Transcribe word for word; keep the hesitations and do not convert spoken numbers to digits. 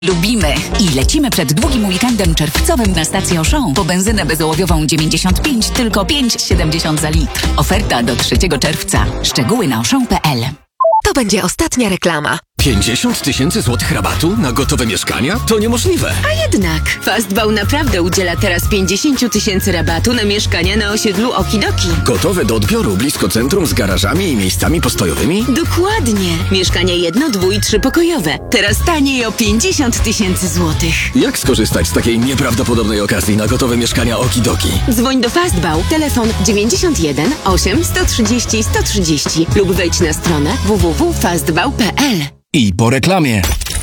Lubimy i lecimy przed długim weekendem czerwcowym na stację Auchan po benzynę bezołowiową dziewięćdziesiąt pięć, tylko pięć siedemdziesiąt za litr. Oferta do trzeciego czerwca. Szczegóły na auchan kropka p l. To będzie ostatnia reklama. pięćdziesiąt tysięcy złotych rabatu na gotowe mieszkania? To niemożliwe. A jednak. Fastbał naprawdę udziela teraz pięćdziesiąt tysięcy rabatu na mieszkania na osiedlu Okidoki. Gotowe do odbioru blisko centrum z garażami i miejscami postojowymi? Dokładnie. Mieszkania jedno, dwu i trzypokojowe. Teraz taniej o pięćdziesiąt tysięcy złotych. Jak skorzystać z takiej nieprawdopodobnej okazji na gotowe mieszkania Okidoki? Dzwoń do Fastbał. Telefon dziewięćdziesiąt jeden osiem sto trzydzieści sto trzydzieści lub wejdź na stronę w w w kropka fastbał kropka p l. I po reklamie.